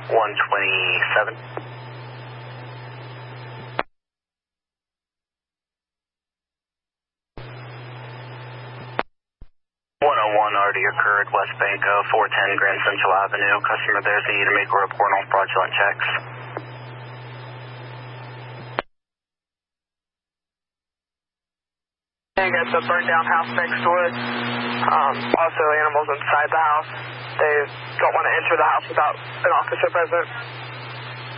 127. 101 already occurred, West Banco, 410 Grand Central Avenue. Customer there's need to make a report on fraudulent checks. They got the burnt down house next door. Also animals inside the house. They don't want to enter the house without an officer present.